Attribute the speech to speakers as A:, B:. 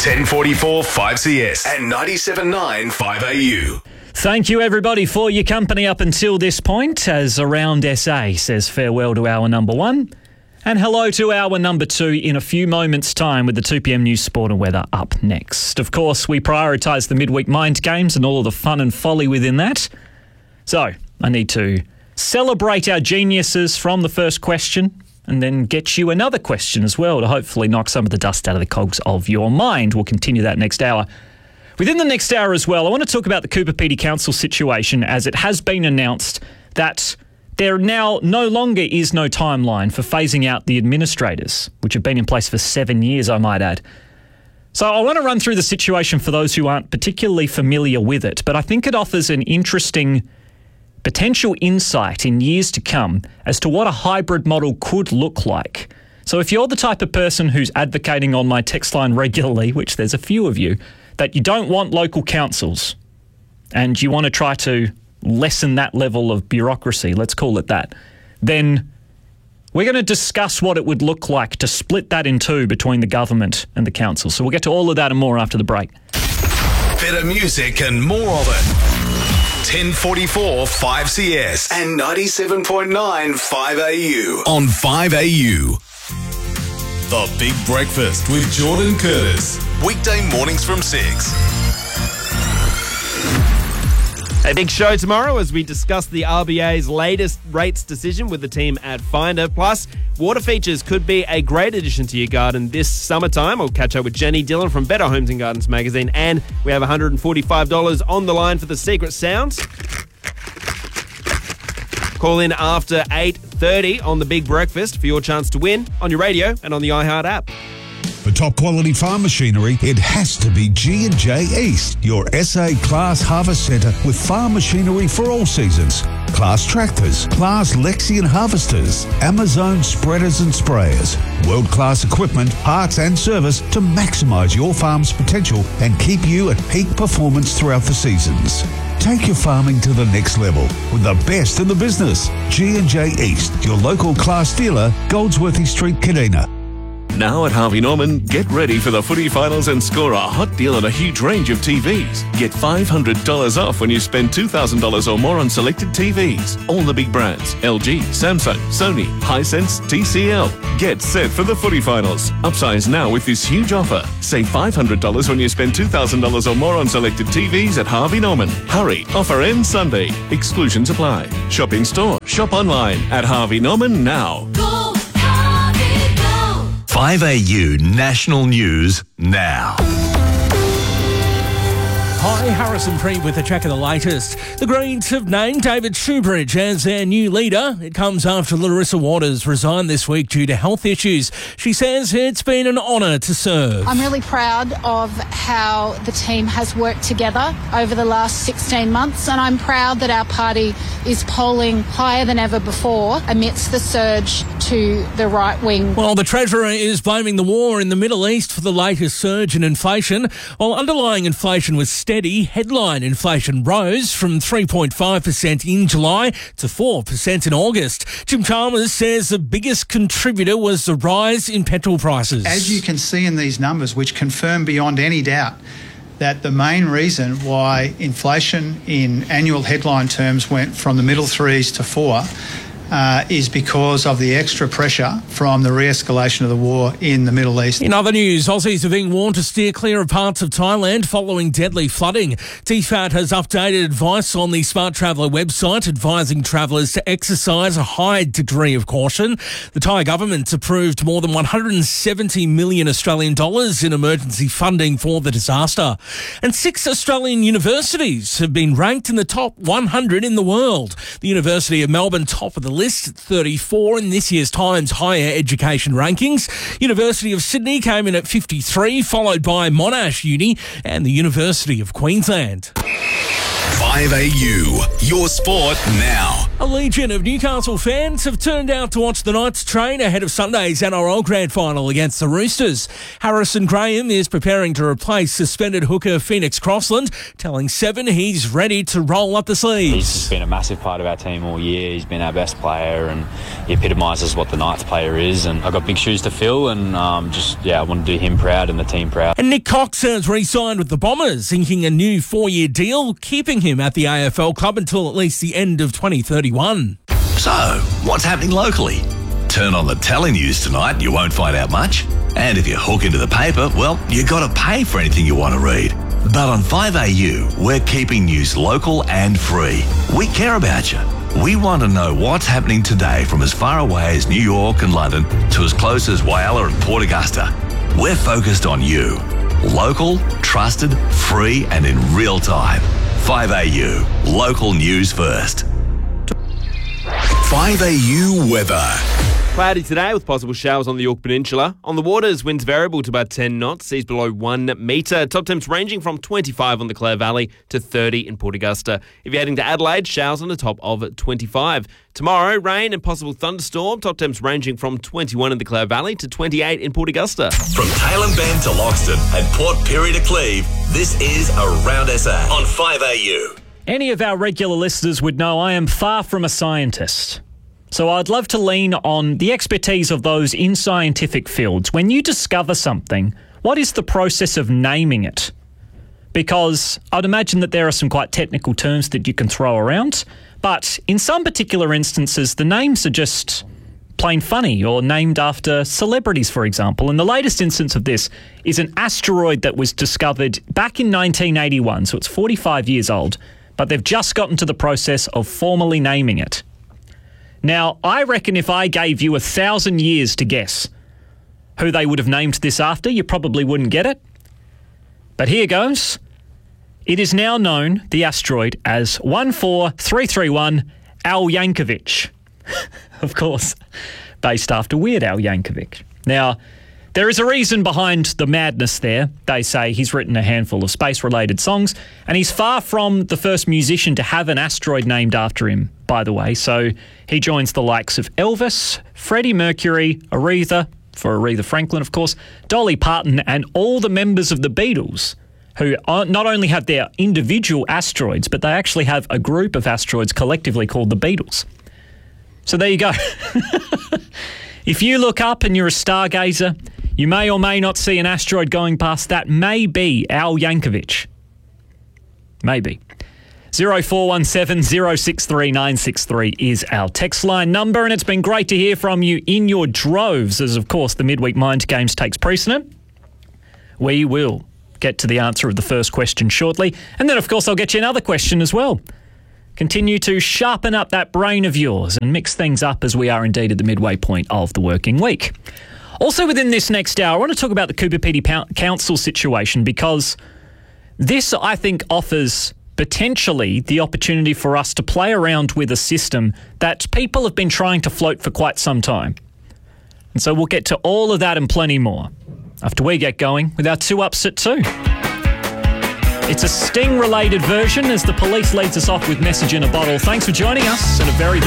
A: 1044 5CS and 97.9 5AU.
B: Thank you, everybody, for your company up until this point, as Around SA says farewell to hour number 1 and hello to hour number 2 in a few moments' time with the 2 p.m. news, sport and weather up next. Of course, we prioritise the midweek mind games and all of the fun and folly within that. So, I need to celebrate our geniuses from the first question and then get you another question as well to hopefully knock some of the dust out of the cogs of your mind. We'll continue that next hour. Within the next hour as well, I want to talk about the Cooper Pedy Council situation, as it has been announced that there now no longer is no timeline for phasing out the administrators, which have been in place for 7 years, I might add. So I want to run through the situation for those who aren't particularly familiar with it, but I think it offers an interesting potential insight in years to come as to what a hybrid model could look like. So if you're the type of person who's advocating on my text line regularly, which there's a few of you, that you don't want local councils and you want to try to lessen that level of bureaucracy, let's call it that, then we're going to discuss what it would look like to split that in two between the government and the council. So we'll get to all of that and more after the break.
A: Better music and more of it. 1044 5CS and 97.9 5AU on 5AU. The Big Breakfast with Jordan Curtis. Weekday mornings from 6.
C: A big show tomorrow as we discuss the RBA's latest rates decision with the team at Finder. Plus, water features could be a great addition to your garden this summertime. I'll catch up with Jenny Dillon from Better Homes and Gardens magazine. And we have $145 on the line for the secret sounds. Call in after 8:30 on The Big Breakfast for your chance to win on your radio and on the iHeart app.
D: For top quality farm machinery, it has to be G&J East, your SA Class Harvest Centre with farm machinery for all seasons. Class tractors, Class Lexion harvesters, Amazon spreaders and sprayers, world-class equipment, parts and service to maximise your farm's potential and keep you at peak performance throughout the seasons. Take your farming to the next level with the best in the business. G&J East, your local Class dealer, Goldsworthy Street, Kadina.
E: Now at Harvey Norman, get ready for the footy finals and score a hot deal on a huge range of TVs. Get $500 off when you spend $2,000 or more on selected TVs. All the big brands, LG, Samsung, Sony, Hisense, TCL. Get set for the footy finals. Upsize now with this huge offer. Save $500 when you spend $2,000 or more on selected TVs at Harvey Norman. Hurry, offer ends Sunday. Exclusions apply. Shop in store, shop online at Harvey Norman now.
A: 5AU National News now.
F: Hi, Harrison Preet with a check of the latest. The Greens have named David Shoebridge as their new leader. It comes after Larissa Waters resigned this week due to health issues. She says it's been an honour to serve.
G: I'm really proud of how the team has worked together over the last 16 months, and I'm proud that our party is polling higher than ever before amidst the surge to the right wing.
F: Well, the Treasurer is blaming the war in the Middle East for the latest surge in inflation. While underlying inflation was steady, headline inflation rose from 3.5% in July to 4% in August. Jim Chalmers says the biggest contributor was the rise in petrol prices.
H: As you can see in these numbers, which confirm beyond any doubt that the main reason why inflation in annual headline terms went from the middle threes to 4 is because of the extra pressure from the re-escalation of the war in the Middle East.
F: In other news, Aussies are being warned to steer clear of parts of Thailand following deadly flooding. TFAT has updated advice on the Smart Traveller website, advising travellers to exercise a high degree of caution. The Thai government approved more than 170 million Australian dollars in emergency funding for the disaster. And 6 Australian universities have been ranked in the top 100 in the world. The University of Melbourne, top of the list, 34 in this year's Times Higher Education rankings. University of Sydney came in at 53, followed by Monash Uni and the University of Queensland.
A: 5AU, your sport now.
F: A legion of Newcastle fans have turned out to watch the Knights train ahead of Sunday's NRL Grand Final against the Roosters. Harrison Graham is preparing to replace suspended hooker Phoenix Crossland, telling Seven he's ready to roll up the sleeves.
I: He's just been a massive part of our team all year. He's been our best player and he epitomises what the Knights player is. And I've got big shoes to fill and I want to do him proud and the team proud.
F: And Nick Cox has re-signed with the Bombers, inking a new 4-year deal, keeping him at the AFL club until at least the end of 2031.
A: So, what's happening locally? Turn on the telly news tonight and you won't find out much. And if you hook into the paper, well, you got to pay for anything you want to read. But on 5AU, we're keeping news local and free. We care about you. We want to know what's happening today from as far away as New York and London to as close as Whyalla and Port Augusta. We're focused on you. Local, trusted, free and in real time. 5AU, local news first. 5AU weather.
C: Cloudy today with possible showers on the York Peninsula. On the waters, winds variable to about 10 knots, seas below 1 metre. Top temps ranging from 25 on the Clare Valley to 30 in Port Augusta. If you're heading to Adelaide, showers on the top of 25. Tomorrow, rain and possible thunderstorm. Top temps ranging from 21 in the Clare Valley to 28 in Port Augusta.
A: From Tailem Bend to Loxton and Port Pirie to Cleve, this is Around SA on 5AU.
B: Any of our regular listeners would know I am far from a scientist. So I'd love to lean on the expertise of those in scientific fields. When you discover something, what is the process of naming it? Because I'd imagine that there are some quite technical terms that you can throw around, but in some particular instances, the names are just plain funny or named after celebrities, for example. And the latest instance of this is an asteroid that was discovered back in 1981, so it's 45 years old, but they've just gotten to the process of formally naming it. Now, I reckon if I gave you 1,000 years to guess who they would have named this after, you probably wouldn't get it. But here goes. It is now known, the asteroid, as 14331 Al Yankovic. Of course, based after Weird Al Yankovic. Now, there is a reason behind the madness there. They say he's written a handful of space-related songs, and he's far from the first musician to have an asteroid named after him, by the way. So he joins the likes of Elvis, Freddie Mercury, Aretha, for Aretha Franklin, of course, Dolly Parton, and all the members of the Beatles, who not only have their individual asteroids, but they actually have a group of asteroids collectively called the Beatles. So there you go. If you look up and you're a stargazer, you may or may not see an asteroid going past. That may be Al Yankovic. Maybe. 0417 063 963 is our text line number, and it's been great to hear from you in your droves as, of course, the Midweek Mind Games takes precedent. We will get to the answer of the first question shortly, and then, of course, I'll get you another question as well. Continue to sharpen up that brain of yours and mix things up as we are indeed at the midway point of the working week. Also within this next hour, I want to talk about the Coober Pedy Council situation, because this, I think, offers potentially the opportunity for us to play around with a system that people have been trying to float for quite some time. And so we'll get to all of that and plenty more after we get going with our 2 Ups at 2. It's a Sting-related version as the Police leads us off with Message in a Bottle. Thanks for joining us and a very